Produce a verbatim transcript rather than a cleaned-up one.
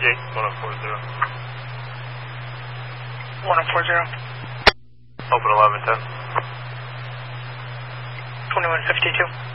Jake, one oh four zero. one oh four zero. Open eleven ten. twenty-one fifty-two.